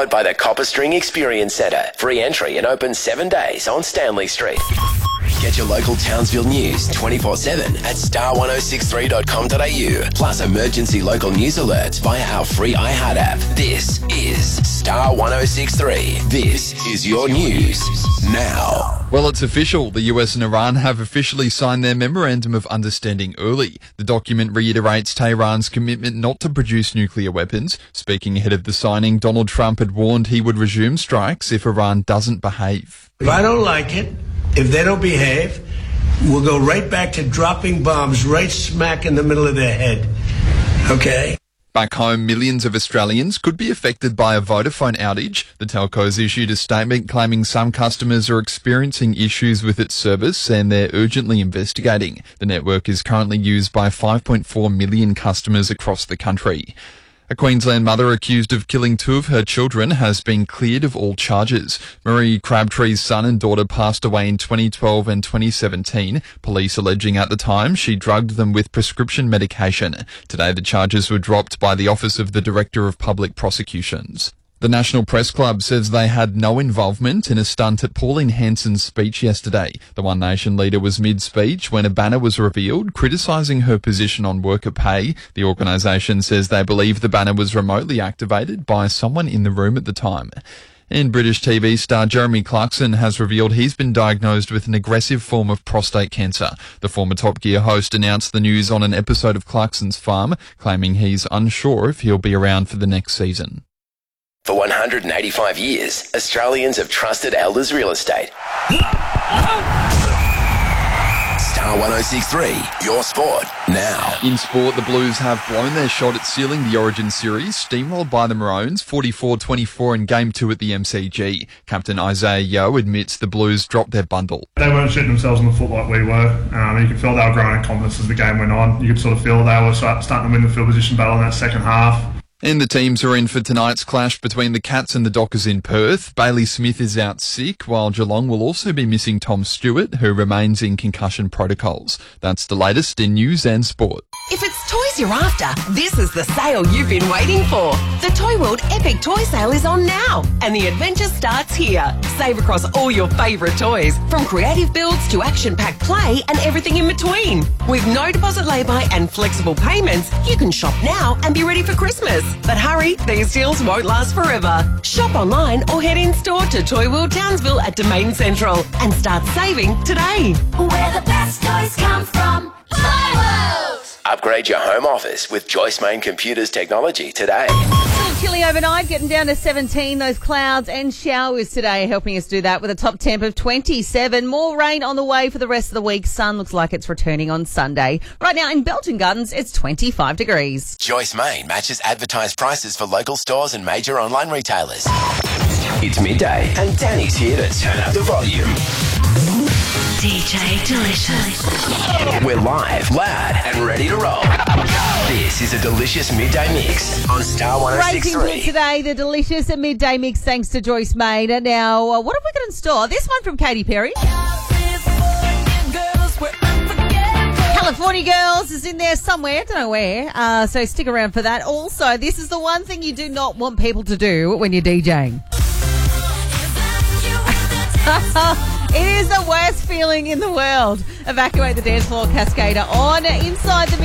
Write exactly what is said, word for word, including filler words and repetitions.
Powered by the Copper String Experience Centre. Free entry and open seven days on Stanley Street. Get your local Townsville news twenty-four seven at star ten sixty-three dot com dot a u. Plus emergency local news alerts via our free iHeart app. This is Star ten sixty-three. This is your news now. Well, it's official. The U S and Iran have officially signed their Memorandum of Understanding early. The document reiterates Tehran's commitment not to produce nuclear weapons. Speaking ahead of the signing, Donald Trump had warned he would resume strikes if Iran doesn't behave. If I don't like it, if they don't behave, we'll go right back to dropping bombs right smack in the middle of their head. Okay? Back home, millions of Australians could be affected by a Vodafone outage. The telco's issued a statement claiming some customers are experiencing issues with its service and they're urgently investigating. The network is currently used by five point four million customers across the country. A Queensland mother accused of killing two of her children has been cleared of all charges. Marie Crabtree's son and daughter passed away in twenty twelve and twenty seventeen, police alleging at the time she drugged them with prescription medication. Today the charges were dropped by the Office of the Director of Public Prosecutions. The National Press Club says they had no involvement in a stunt at Pauline Hanson's speech yesterday. The One Nation leader was mid-speech when a banner was revealed criticising her position on worker pay. The organisation says they believe the banner was remotely activated by someone in the room at the time. And British T V star Jeremy Clarkson has revealed he's been diagnosed with an aggressive form of prostate cancer. The former Top Gear host announced the news on an episode of Clarkson's Farm, claiming he's unsure if he'll be around for the next season. For one hundred eighty-five years, Australians have trusted Elders Real Estate. Star ten sixty-three, your sport now. In sport, the Blues have blown their shot at sealing the Origin series, steamrolled by the Maroons, forty-four twenty-four in Game two at the M C G. Captain Isaiah Yeo admits the Blues dropped their bundle. They weren't shooting themselves in the foot like we were. Um, you could feel they were growing in confidence as the game went on. You could sort of feel they were start, starting to win the field position battle in that second half. And the teams are in for tonight's clash between the Cats and the Dockers in Perth. Bailey Smith is out sick, while Geelong will also be missing Tom Stewart, who remains in concussion protocols. That's the latest in news and sport. If it's toys you're after, this is the sale you've been waiting for. The Toy World Epic Toy Sale is on now, and the adventure starts here. Save across all your favourite toys, from creative builds to action-packed play and everything in between. With no deposit lay-by and flexible payments, you can shop now and be ready for Christmas. But hurry, these deals won't last forever. Shop online or head in-store to Toy World Townsville at Domain Central and start saving today. Where the best toys come from, Toy World! Upgrade your home office with Joyce Main Computers technology today. Still chilly overnight, getting down to seventeen. Those clouds and showers today helping us do that with a top temp of twenty-seven. More rain on the way for the rest of the week. Sun looks like it's returning on Sunday. Right now in Belgian Gardens, it's twenty-five degrees. Joyce Main matches advertised prices for local stores and major online retailers. It's midday and Danny's here to turn up the volume. D J Delicious. We're live, loud, and ready to roll. This is a delicious midday mix on Star ten Racing sixty-three. here today, the delicious midday mix, thanks to Joyce Maid. And now, uh, what have we got in store? This one from Katy Perry. California Girls is in there somewhere, don't know where, uh, so stick around for that. Also, this is the one thing you do not want people to do when you're DJing. It is the worst feeling in the world. Evacuate the dance floor, Cascader on Inside the